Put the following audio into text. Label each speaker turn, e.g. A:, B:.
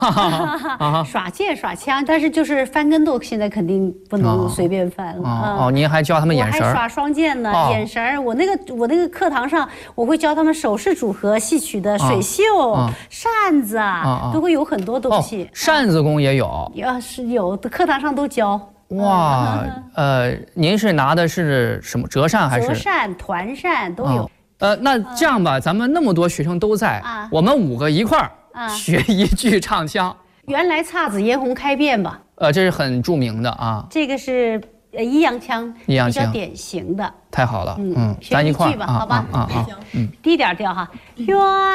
A: 耍剑耍枪，但是就是翻跟斗，现在肯定不能随便翻了。
B: 您还教他们眼神？
A: 我还耍双剑呢，眼神。我那个课堂上，我会教他们手势组合、戏曲的水袖、扇子啊，都会有很多东西。
B: 扇子功也有？
A: 是有的，课堂上都教。
B: 哇，您是拿的是什么折扇还是？
A: 折扇、团扇都有。
B: 那这样吧，咱们那么多学生都在，我们5个一块儿学一句唱腔。
A: 原来姹紫嫣红开遍吧。
B: 这是很著名的啊。
A: 这个是弋阳腔，比较典型的。
B: 太好了，
A: 咱一块儿吧，好吧。低点调哈。